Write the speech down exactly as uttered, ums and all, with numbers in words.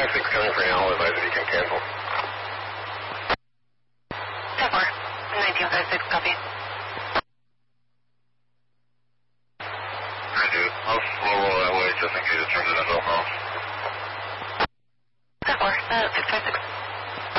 five six coming for now, advise if you can cancel. ten four, nineteen five six, copy.